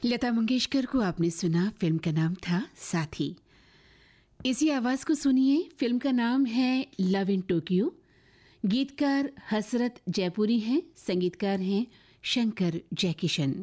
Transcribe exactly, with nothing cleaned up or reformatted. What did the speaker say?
लता मंगेशकर को आपने सुना, फिल्म का नाम था साथी। इसी आवाज को सुनिए, फिल्म का नाम है लव इन टोक्यो। गीतकार हसरत जयपुरी हैं, संगीतकार हैं शंकर जयकिशन।